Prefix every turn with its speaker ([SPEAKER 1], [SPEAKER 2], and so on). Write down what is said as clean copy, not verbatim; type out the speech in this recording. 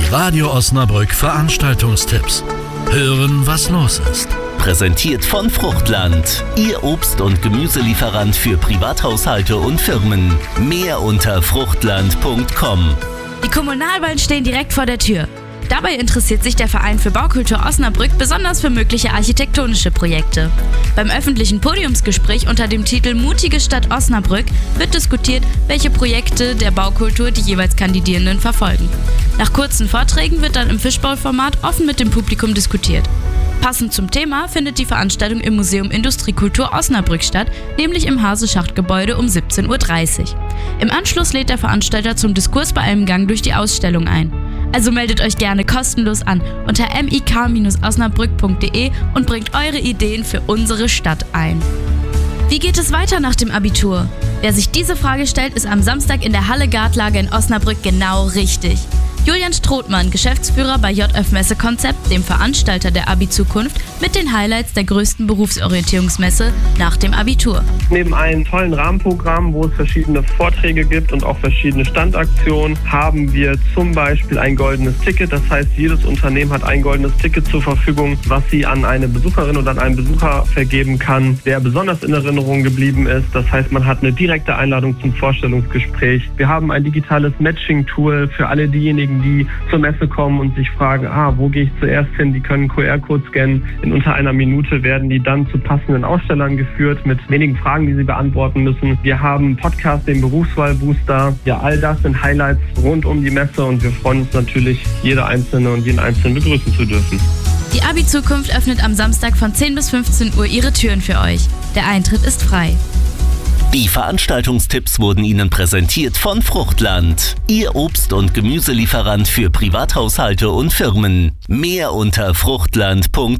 [SPEAKER 1] Radio Osnabrück Veranstaltungstipps. Hören, was los ist.
[SPEAKER 2] Präsentiert von Fruchtland, Ihr Obst- und Gemüselieferant für Privathaushalte und Firmen. Mehr unter fruchtland.com.
[SPEAKER 3] Die Kommunalwahlen stehen direkt vor der Tür. Dabei interessiert sich der Verein für Baukultur Osnabrück besonders für mögliche architektonische Projekte. Beim öffentlichen Podiumsgespräch unter dem Titel Mutige Stadt Osnabrück wird diskutiert, welche Projekte der Baukultur die jeweils Kandidierenden verfolgen. Nach kurzen Vorträgen wird dann im Fishbowl-Format offen mit dem Publikum diskutiert. Passend zum Thema findet die Veranstaltung im Museum Industriekultur Osnabrück statt, nämlich im Hase-Schacht-Gebäude um 17:30 Uhr. Im Anschluss lädt der Veranstalter zum Diskurs bei einem Gang durch die Ausstellung ein. Also meldet euch gerne kostenlos an unter mik-osnabrück.de und bringt eure Ideen für unsere Stadt ein. Wie geht es weiter nach dem Abitur? Wer sich diese Frage stellt, ist am Samstag in der Halle Gartlage in Osnabrück genau richtig. Julian Strothmann, Geschäftsführer bei JF Messe Konzept, dem Veranstalter der Abi-Zukunft, mit den Highlights der größten Berufsorientierungsmesse nach dem Abitur.
[SPEAKER 4] Neben einem tollen Rahmenprogramm, wo es verschiedene Vorträge gibt und auch verschiedene Standaktionen, haben wir zum Beispiel ein goldenes Ticket. Das heißt, jedes Unternehmen hat ein goldenes Ticket zur Verfügung, was sie an eine Besucherin oder an einen Besucher vergeben kann, der besonders in Erinnerung geblieben ist. Das heißt, man hat eine direkte Einladung zum Vorstellungsgespräch. Wir haben ein digitales Matching-Tool für alle diejenigen, die zur Messe kommen und sich fragen, wo gehe ich zuerst hin? Die können QR-Code scannen. In unter einer Minute werden die dann zu passenden Ausstellern geführt mit wenigen Fragen, die sie beantworten müssen. Wir haben einen Podcast, den Berufswahlbooster. Ja, all das sind Highlights rund um die Messe und wir freuen uns natürlich, jede Einzelne und jeden Einzelnen begrüßen zu dürfen.
[SPEAKER 3] Die Abi-Zukunft öffnet am Samstag von 10 bis 15 Uhr ihre Türen für euch. Der Eintritt ist frei.
[SPEAKER 2] Die Veranstaltungstipps wurden Ihnen präsentiert von Fruchtland, Ihr Obst- und Gemüselieferant für Privathaushalte und Firmen. Mehr unter fruchtland.com.